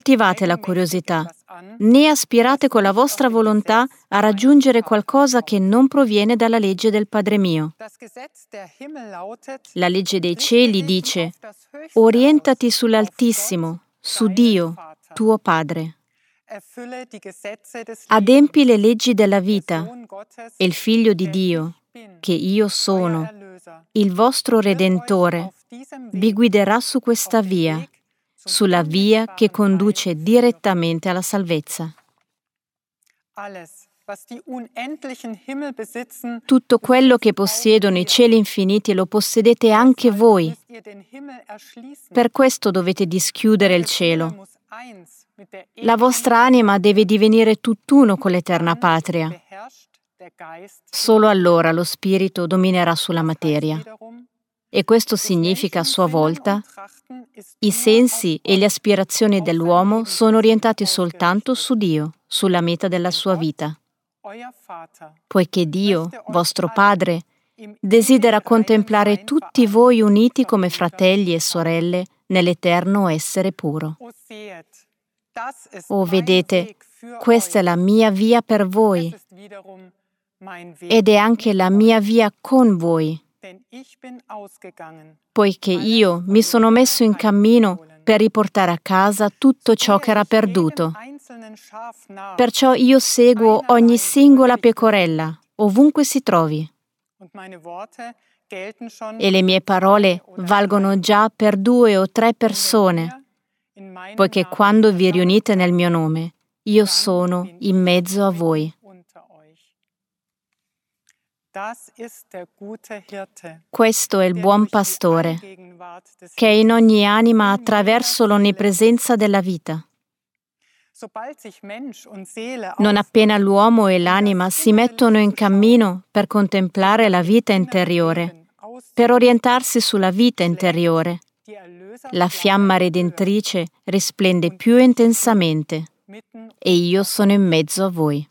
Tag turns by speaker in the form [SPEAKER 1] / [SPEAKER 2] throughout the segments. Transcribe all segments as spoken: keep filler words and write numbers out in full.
[SPEAKER 1] coltivate la curiosità, né aspirate con la vostra volontà a raggiungere qualcosa che non proviene dalla legge del Padre mio. La legge dei cieli dice: orientati sull'Altissimo, su Dio, tuo Padre. Adempi le leggi della vita, e il Figlio di Dio, che io sono, il vostro Redentore, vi guiderà su questa via, sulla via che conduce direttamente alla salvezza. Tutto quello che possiedono i cieli infiniti lo possedete anche voi. Per questo dovete dischiudere il cielo. La vostra anima deve divenire tutt'uno con l'eterna patria. Solo allora lo spirito dominerà sulla materia. E questo significa a sua volta: i sensi e le aspirazioni dell'uomo sono orientati soltanto su Dio, sulla meta della sua vita. Poiché Dio, vostro Padre, desidera contemplare tutti voi uniti come fratelli e sorelle nell'eterno essere puro. Oh, vedete, questa è la mia via per voi, ed è anche la mia via con voi, poiché io mi sono messo in cammino per riportare a casa tutto ciò che era perduto. Perciò io seguo ogni singola pecorella, ovunque si trovi. E le mie parole valgono già per due o tre persone, poiché quando vi riunite nel mio nome, io sono in mezzo a voi. Questo è il buon pastore, che è in ogni anima attraverso l'onnipresenza della vita. Non appena l'uomo e l'anima si mettono in cammino per contemplare la vita interiore, per orientarsi sulla vita interiore, la fiamma redentrice risplende più intensamente e io sono in mezzo a voi.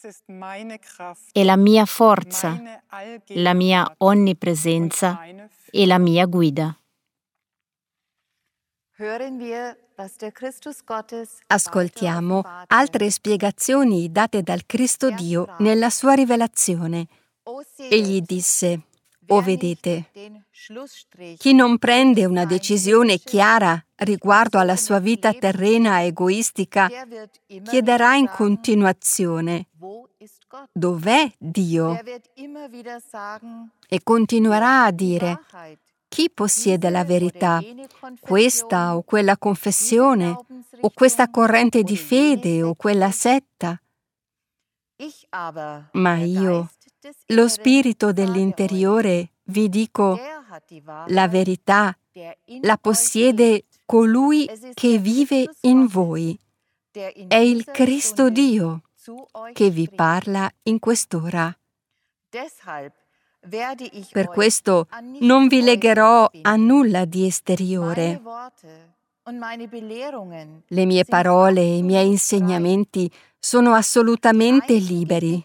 [SPEAKER 1] È la mia forza, la mia onnipresenza e la mia guida.
[SPEAKER 2] Ascoltiamo altre spiegazioni date dal Cristo Dio nella sua rivelazione. Egli disse: «O vedete, chi non prende una decisione chiara riguardo alla sua vita terrena egoistica chiederà in continuazione: dov'è Dio? E continuerà a dire: chi possiede la verità? Questa o quella confessione, o questa corrente di fede o quella setta? Ma io, lo spirito dell'interiore, vi dico: la verità la possiede colui che vive in voi. È il Cristo Dio che vi parla in quest'ora. Per questo non vi legherò a nulla di esteriore. Le mie parole e i miei insegnamenti sono assolutamente liberi.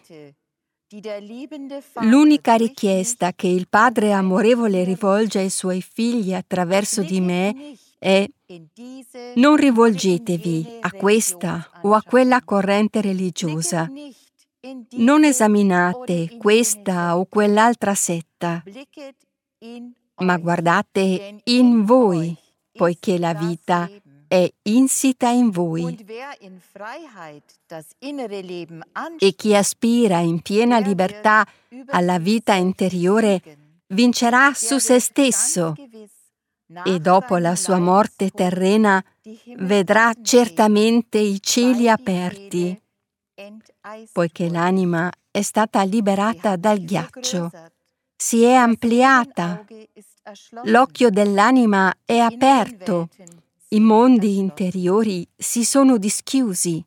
[SPEAKER 2] L'unica richiesta che il Padre amorevole rivolge ai suoi figli attraverso di me è: non rivolgetevi a questa o a quella corrente religiosa. Non esaminate questa o quell'altra setta, ma guardate in voi, poiché la vita è insita in voi. E chi aspira in piena libertà alla vita interiore vincerà su se stesso e dopo la sua morte terrena vedrà certamente i cieli aperti, poiché l'anima è stata liberata dal ghiaccio, si è ampliata, l'occhio dell'anima è aperto, i mondi interiori si sono dischiusi.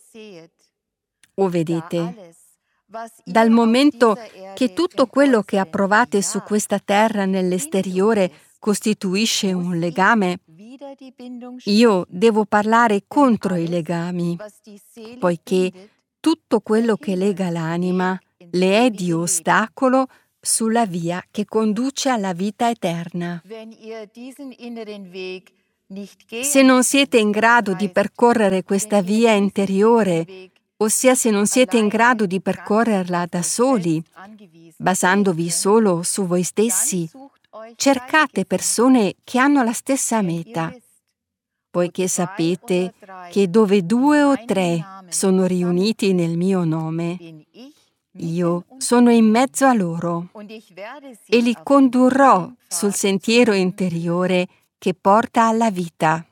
[SPEAKER 2] O vedete, dal momento che tutto quello che approvate su questa terra nell'esteriore costituisce un legame, io devo parlare contro i legami, poiché tutto quello che lega l'anima le è di ostacolo sulla via che conduce alla vita eterna. Se non siete in grado di percorrere questa via interiore, ossia se non siete in grado di percorrerla da soli, basandovi solo su voi stessi, cercate persone che hanno la stessa meta, poiché sapete che dove due o tre sono riuniti nel mio nome, io sono in mezzo a loro e li condurrò sul sentiero interiore che porta alla vita.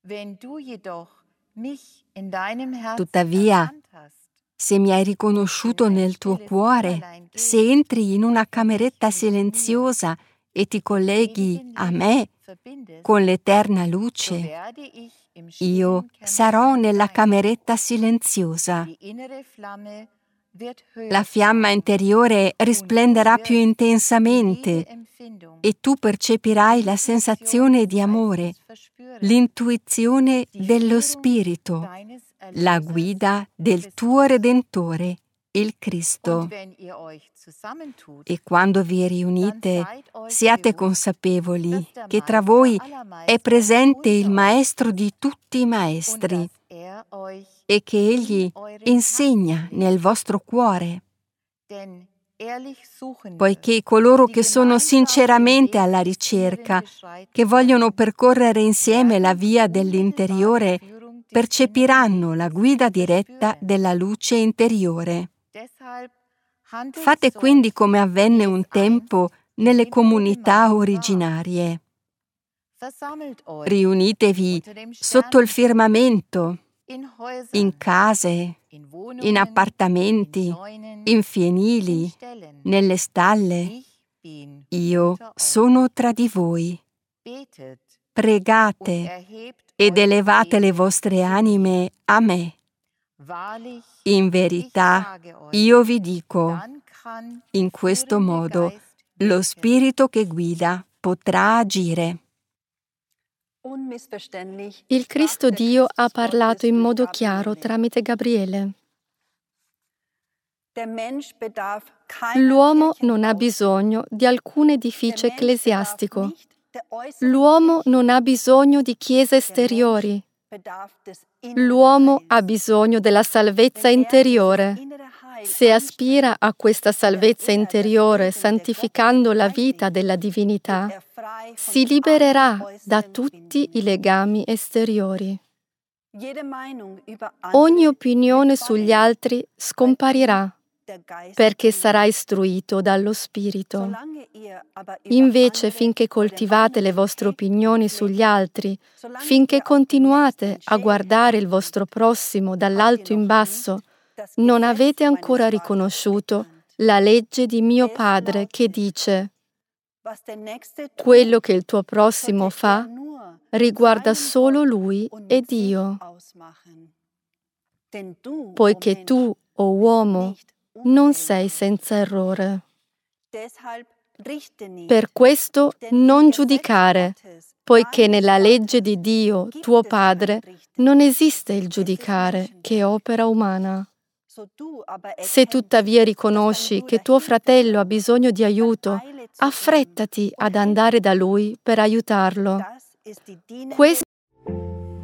[SPEAKER 2] Tuttavia, se mi hai riconosciuto nel tuo cuore, se entri in una cameretta silenziosa e ti colleghi a me con l'eterna luce, io sarò nella cameretta silenziosa. La fiamma interiore risplenderà più intensamente e tu percepirai la sensazione di amore, l'intuizione dello Spirito, la guida del tuo Redentore, il Cristo. E quando vi riunite, siate consapevoli che tra voi è presente il Maestro di tutti i Maestri e che Egli insegna nel vostro cuore. Poiché coloro che sono sinceramente alla ricerca, che vogliono percorrere insieme la via dell'interiore, percepiranno la guida diretta della luce interiore. Fate quindi come avvenne un tempo nelle comunità originarie. Riunitevi sotto il firmamento, in case, in appartamenti, in fienili, nelle stalle. Io sono tra di voi. Pregate ed elevate le vostre anime a me. In verità, io vi dico, in questo modo lo Spirito che guida potrà agire.
[SPEAKER 3] Il Cristo Dio ha parlato in modo chiaro tramite Gabriele. L'uomo non ha bisogno di alcun edificio ecclesiastico. L'uomo non ha bisogno di chiese esteriori. L'uomo ha bisogno della salvezza interiore. Se aspira a questa salvezza interiore santificando la vita della divinità, si libererà da tutti i legami esteriori. Ogni opinione sugli altri scomparirà, perché sarà istruito dallo Spirito. Invece, finché coltivate le vostre opinioni sugli altri, finché continuate a guardare il vostro prossimo dall'alto in basso, non avete ancora riconosciuto la legge di mio Padre che dice: quello che il tuo prossimo fa riguarda solo lui e Dio. Poiché tu, o uomo, non sei senza errore. Per questo non giudicare, poiché nella legge di Dio, tuo Padre, non esiste il giudicare, che è opera umana. Se tuttavia riconosci che tuo fratello ha bisogno di aiuto, affrettati ad andare da lui per aiutarlo. Questo